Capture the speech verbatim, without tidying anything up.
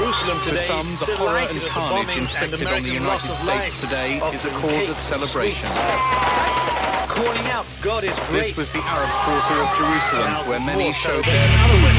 Jerusalem today. For some, the horror and carnage inflicted on the United States today is a cause of celebration. Calling out, God is great. This was the Arab quarter of Jerusalem, where many More so showed than their another